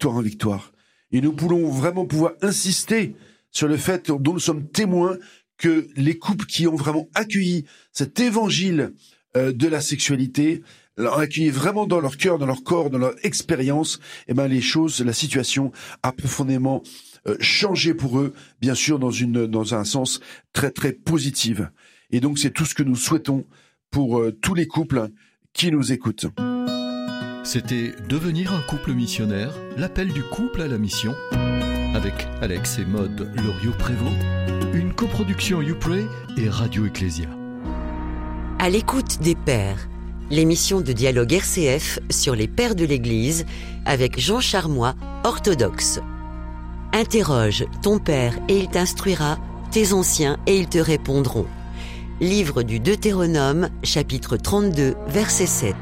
victoire en victoire. Et nous pouvons vraiment pouvoir insister sur le fait dont nous sommes témoins que les couples qui ont vraiment accueilli cet évangile de la sexualité, l'ont accueilli vraiment dans leur cœur, dans leur corps, dans leur expérience, la situation a profondément changé pour eux, bien sûr dans un sens très très positif. Et donc c'est tout ce que nous souhaitons pour tous les couples qui nous écoutent. C'était Devenir un couple missionnaire, l'appel du couple à la mission, avec Alex et Maude Loriot-Prévost, une coproduction YouPray et Radio Ecclésia. À l'écoute des pères, l'émission de dialogue RCF sur les pères de l'Église avec Jean Charmois, orthodoxe. Interroge ton père et il t'instruira, tes anciens et ils te répondront. Livre du Deutéronome, chapitre 32, verset 7.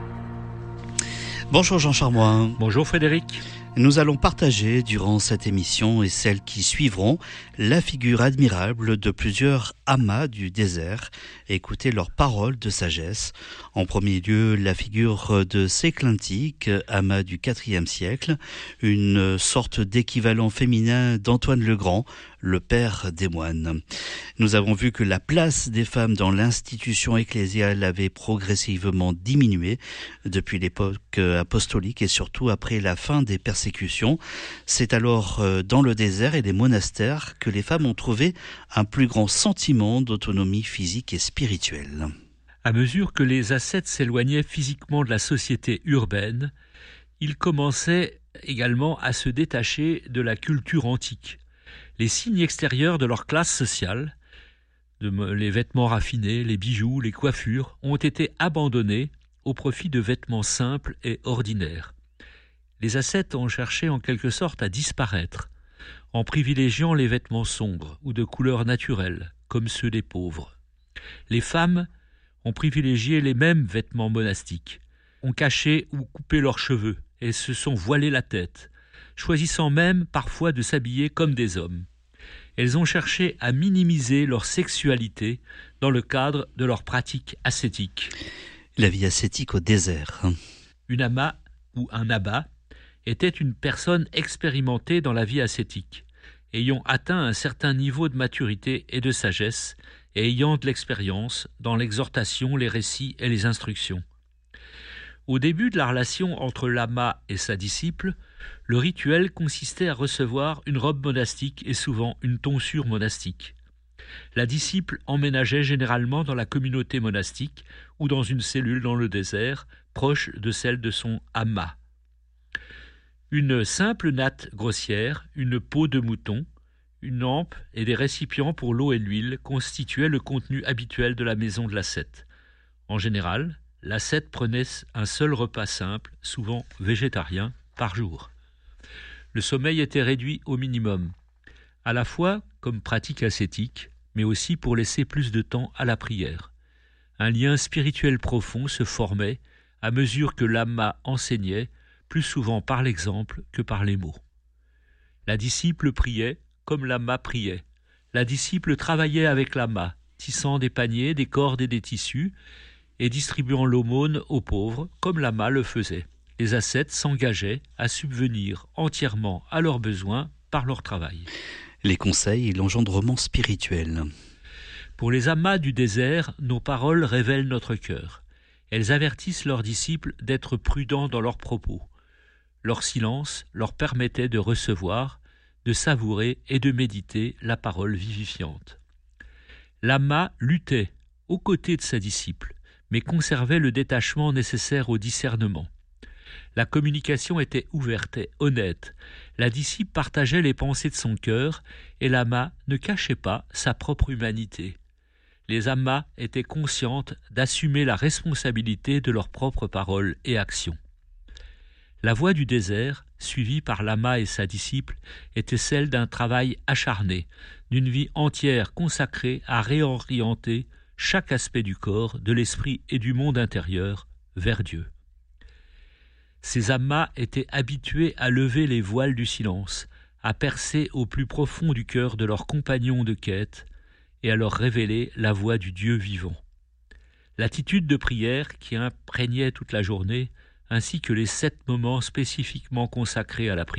Bonjour Jean Charmois. Bonjour Frédéric. Nous allons partager durant cette émission et celles qui suivront la figure admirable de plusieurs amas du désert et écouter leurs paroles de sagesse. En premier lieu, la figure de Séclintique, ama du IVe siècle, une sorte d'équivalent féminin d'Antoine le Grand, le père des moines. Nous avons vu que la place des femmes dans l'institution ecclésiale avait progressivement diminué depuis l'époque apostolique et surtout après la fin des persécutions. C'est alors dans le désert et les monastères que les femmes ont trouvé un plus grand sentiment d'autonomie physique et spirituelle. À mesure que les ascètes s'éloignaient physiquement de la société urbaine, ils commençaient également à se détacher de la culture antique. Les signes extérieurs de leur classe sociale, les vêtements raffinés, les bijoux, les coiffures, ont été abandonnés au profit de vêtements simples et ordinaires. Les ascètes ont cherché en quelque sorte à disparaître, en privilégiant les vêtements sombres ou de couleur naturelle, comme ceux des pauvres. Les femmes ont privilégié les mêmes vêtements monastiques, ont caché ou coupé leurs cheveux et se sont voilées la tête, choisissant même parfois de s'habiller comme des hommes. Elles ont cherché à minimiser leur sexualité dans le cadre de leur pratique ascétique. La vie ascétique au désert. Une ama ou un abba était une personne expérimentée dans la vie ascétique, ayant atteint un certain niveau de maturité et de sagesse, et ayant de l'expérience dans l'exhortation, les récits et les instructions. Au début de la relation entre l'ama et sa disciple, le rituel consistait à recevoir une robe monastique et souvent une tonsure monastique. La disciple emménageait généralement dans la communauté monastique ou dans une cellule dans le désert, proche de celle de son ama. Une simple natte grossière, une peau de mouton, une lampe et des récipients pour l'eau et l'huile constituaient le contenu habituel de la maison de l'ascète. En général, l'ascète prenait un seul repas simple, souvent végétarien, par jour. Le sommeil était réduit au minimum, à la fois comme pratique ascétique, mais aussi pour laisser plus de temps à la prière. Un lien spirituel profond se formait à mesure que l'ama enseignait, plus souvent par l'exemple que par les mots. La disciple priait comme l'ama priait. La disciple travaillait avec l'ama, tissant des paniers, des cordes et des tissus, et distribuant l'aumône aux pauvres, comme l'ama le faisait. Les ascètes s'engageaient à subvenir entièrement à leurs besoins par leur travail. Les conseils et l'engendrement spirituel. Pour les amas du désert, nos paroles révèlent notre cœur. Elles avertissent leurs disciples d'être prudents dans leurs propos. Leur silence leur permettait de recevoir, de savourer et de méditer la parole vivifiante. L'ama luttait aux côtés de sa disciple, mais conservait le détachement nécessaire au discernement. La communication était ouverte et honnête. La disciple partageait les pensées de son cœur et l'ama ne cachait pas sa propre humanité. Les amas étaient conscientes d'assumer la responsabilité de leurs propres paroles et actions. La voie du désert, suivie par l'ama et sa disciple, était celle d'un travail acharné, d'une vie entière consacrée à réorienter chaque aspect du corps, de l'esprit et du monde intérieur vers Dieu. Ces amas étaient habitués à lever les voiles du silence, à percer au plus profond du cœur de leurs compagnons de quête et à leur révéler la voix du Dieu vivant. L'attitude de prière qui imprégnait toute la journée, ainsi que les 7 moments spécifiquement consacrés à la prière.